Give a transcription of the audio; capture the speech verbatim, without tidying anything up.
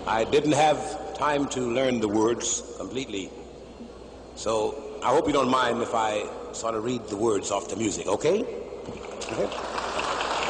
I didn't have time to learn the words completely, so I hope you don't mind if I sort of read the words off the music, okay? Okay.